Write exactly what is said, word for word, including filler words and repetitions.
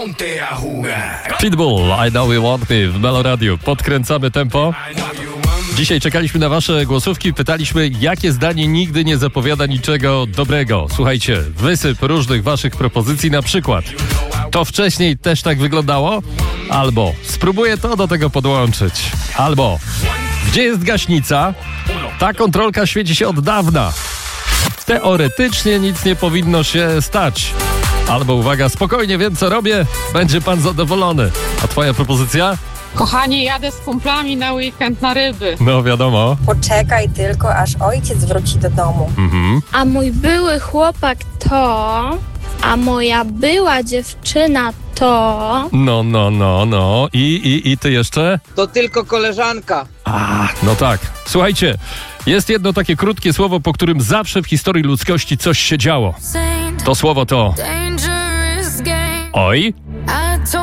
Ponte a jugar. Pitbull, I Know You Want Me w Melo Radio. Podkręcamy tempo. Dzisiaj czekaliśmy na wasze głosówki, pytaliśmy, jakie zdanie nigdy nie zapowiada niczego dobrego. Słuchajcie, wysyp różnych waszych propozycji, na przykład to wcześniej też tak wyglądało? Albo spróbuję to do tego podłączyć. Albo gdzie jest gaśnica? Ta kontrolka świeci się od dawna. Teoretycznie nic nie powinno się stać. Albo uwaga, spokojnie wiem co robię, będzie pan zadowolony. A twoja propozycja? Kochanie, jadę z kumplami na weekend na ryby. No wiadomo. Poczekaj tylko, aż ojciec wróci do domu. Mhm. A mój były chłopak to, a moja była dziewczyna to. No, no, no, no. I, i, i ty jeszcze? To tylko koleżanka. A, no tak. Słuchajcie, jest jedno takie krótkie słowo, po którym zawsze w historii ludzkości coś się działo. To słowo to... Oj.